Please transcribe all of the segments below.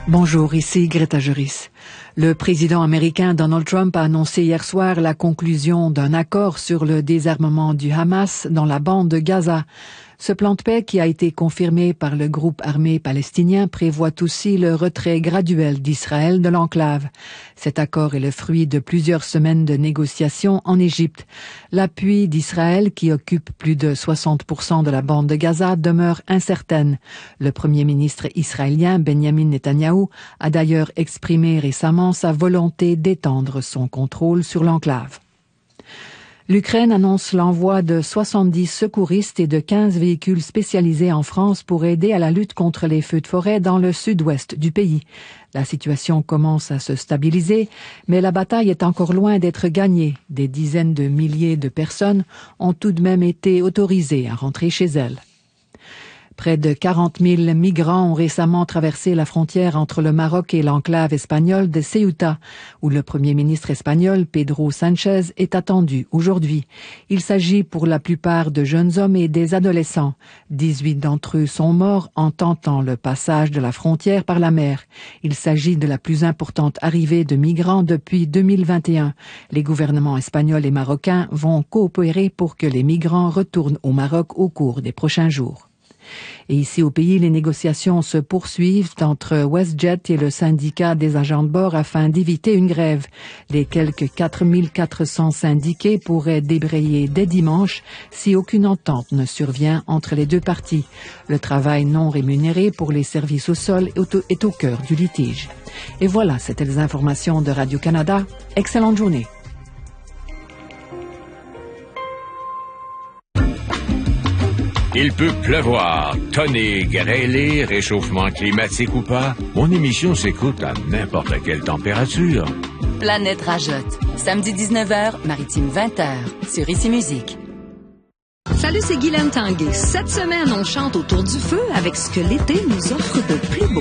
Bonjour, ici Greta Juris. Le président américain Donald Trump a annoncé hier soir la conclusion d'un accord sur le désarmement du Hamas dans la bande de Gaza. Ce plan de paix, qui a été confirmé par le groupe armé palestinien, prévoit aussi le retrait graduel d'Israël de l'enclave. Cet accord est le fruit de plusieurs semaines de négociations en Égypte. L'appui d'Israël, qui occupe plus de 60% de la bande de Gaza, demeure incertaine. Le premier ministre israélien Benjamin Netanyahou a d'ailleurs exprimé récemment sa volonté d'étendre son contrôle sur l'enclave. L'Ukraine annonce l'envoi de 70 secouristes et de 15 véhicules spécialisés en France pour aider à la lutte contre les feux de forêt dans le sud-ouest du pays. La situation commence à se stabiliser, mais la bataille est encore loin d'être gagnée. Des dizaines de milliers de personnes ont tout de même été autorisées à rentrer chez elles. Près de 40 000 migrants ont récemment traversé la frontière entre le Maroc et l'enclave espagnole de Ceuta, où le premier ministre espagnol Pedro Sánchez est attendu aujourd'hui. Il s'agit pour la plupart de jeunes hommes et des adolescents. 18 d'entre eux sont morts en tentant le passage de la frontière par la mer. Il s'agit de la plus importante arrivée de migrants depuis 2021. Les gouvernements espagnols et marocains vont coopérer pour que les migrants retournent au Maroc au cours des prochains jours. Et ici au pays, les négociations se poursuivent entre WestJet et le syndicat des agents de bord afin d'éviter une grève. Les quelques 4400 syndiqués pourraient débrayer dès dimanche si aucune entente ne survient entre les deux parties. Le travail non rémunéré pour les services au sol est au cœur du litige. Et voilà, c'était les informations de Radio-Canada. Excellente journée. Il peut pleuvoir, tonner, grêler, réchauffement climatique ou pas. Mon émission s'écoute à n'importe quelle température. Planète rajote. Samedi 19h, maritime 20h, sur Ici Musique. Salut, c'est Guylaine Tanguay. Cette semaine, on chante autour du feu avec ce que l'été nous offre de plus beau.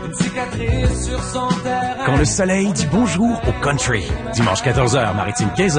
Quand le soleil dit bonjour au country. Dimanche 14h, maritime 15h.